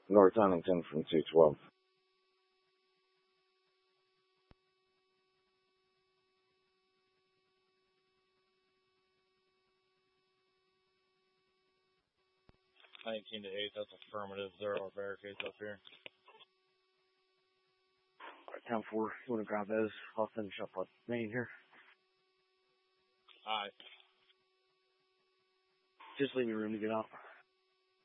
North Huntington from 212. $19 to 8, that's affirmative. There are barricades up here. Alright, 10-4, you want to grab those? I'll finish up with main here. Alright. Just leave me room to get out.